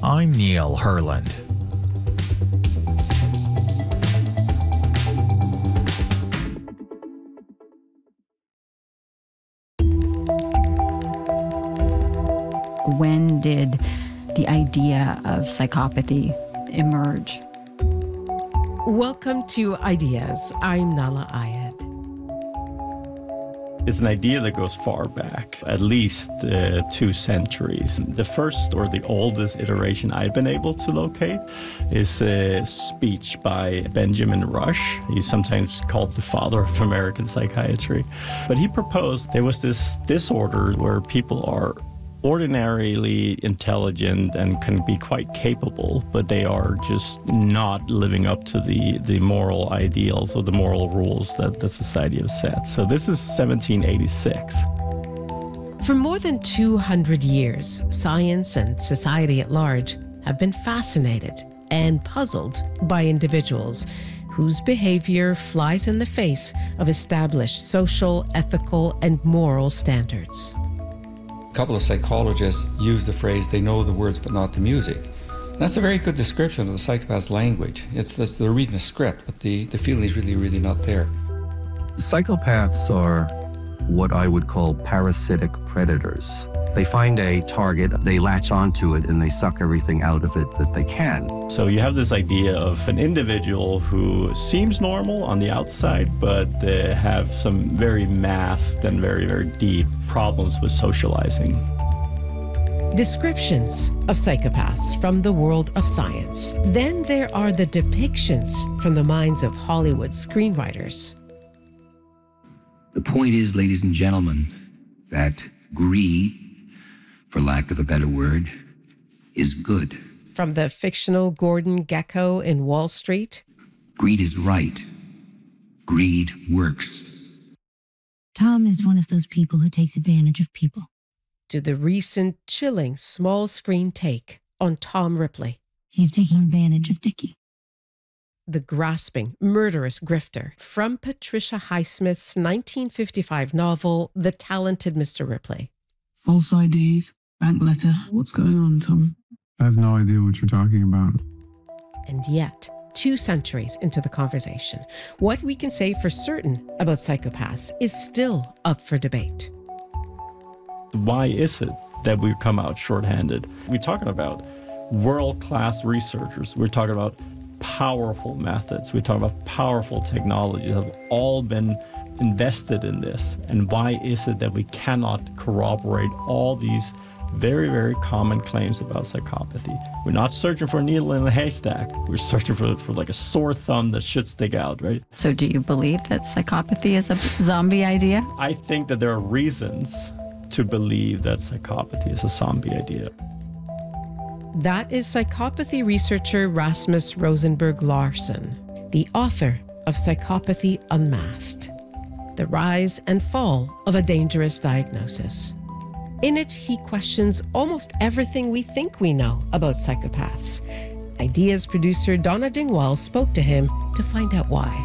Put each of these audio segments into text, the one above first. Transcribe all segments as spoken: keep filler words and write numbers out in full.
I'm Neil Herland. When did the idea of psychopathy emerge? Welcome to Ideas. I'm Nahlah Ayed. It's an idea that goes far back, at least uh, two centuries. The first or the oldest iteration I've been able to locate is a speech by Benjamin Rush. He's sometimes called the father of American psychiatry. But he proposed there was this disorder where people are ordinarily intelligent and can be quite capable, but they are just not living up to the, the moral ideals or the moral rules that the society has set. So this is seventeen eighty-six. For more than two hundred years, science and society at large have been fascinated and puzzled by individuals whose behavior flies in the face of established social, ethical, and moral standards. A couple of psychologists use the phrase, they know the words but not the music. That's a very good description of the psychopath's language. It's, it's they're reading a script, but the, the feeling is really, really not there. Psychopaths are what I would call parasitic predators. They find a target, they latch onto it, and they suck everything out of it that they can. So you have this idea of an individual who seems normal on the outside, but they have some very masked and very, very deep problems with socializing. Descriptions of psychopaths from the world of science. Then there are the depictions from the minds of Hollywood screenwriters. The point is, ladies and gentlemen, that greed, for lack of a better word, is good. From the fictional Gordon Gekko in Wall Street. Greed is right. Greed works. Tom is one of those people who takes advantage of people. To the recent chilling small screen take on Tom Ripley. He's taking advantage of Dickie. The grasping, murderous grifter from Patricia Highsmith's nineteen fifty-five novel, The Talented Mister Ripley. False I Ds, bank letters. What's going on, Tom? I have no idea what you're talking about. And yet, two centuries into the conversation, what we can say for certain about psychopaths is still up for debate. Why is it that we come out shorthanded? We're talking about world-class researchers. We're talking about powerful methods. We're talking about powerful technologies that have all been invested in this. And why is it that we cannot corroborate all these very, very common claims about psychopathy? We're not searching for a needle in a haystack. We're searching for, for like a sore thumb that should stick out, right? So do you believe that psychopathy is a zombie idea? I think that there are reasons to believe that psychopathy is a zombie idea. That is psychopathy researcher Rasmus Rosenberg Larsen, the author of Psychopathy Unmasked, The Rise and Fall of a Dangerous Diagnosis. In it, he questions almost everything we think we know about psychopaths. Ideas producer Donna Dingwall spoke to him to find out why.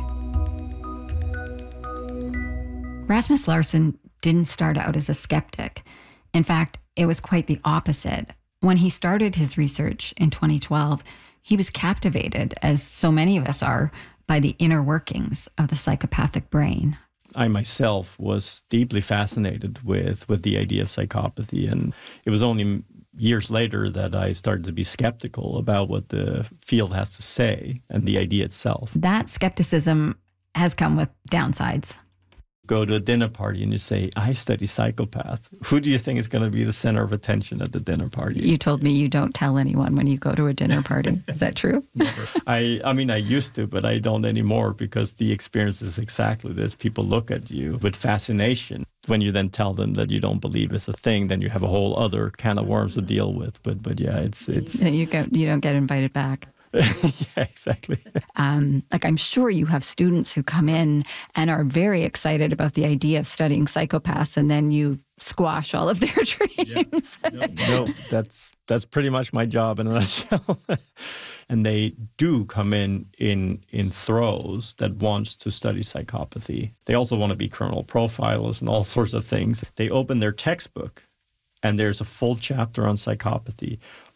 Rasmus Larsen didn't start out as a skeptic. In fact, it was quite the opposite. When he started his research in twenty twelve, he was captivated, as so many of us are, by the inner workings of the psychopathic brain. I myself was deeply fascinated with, with the idea of psychopathy, and it was only years later that I started to be skeptical about what the field has to say and the idea itself. That skepticism has come with downsides. Go to a dinner party and you say, I study psychopath. Who do you think is going to be the center of attention at the dinner party? You told me you don't tell anyone when you go to a dinner party. Is that true? Never. I, I mean, I used to, but I don't anymore because the experience is exactly this. People look at you with fascination. When you then tell them that you don't believe it's a thing, then you have a whole other can of worms to deal with. But but yeah, it's... it's you, get, you don't get invited back. Yeah, exactly. Um, like I'm sure you have students who come in and are very excited about the idea of studying psychopaths, and then you squash all of their dreams. Yeah. No, no, that's that's pretty much my job in a nutshell. And they do come in in in throes that wants to study psychopathy. They also want to be criminal profilers and all sorts of things. They open their textbook, and there's a full chapter on psychopathy.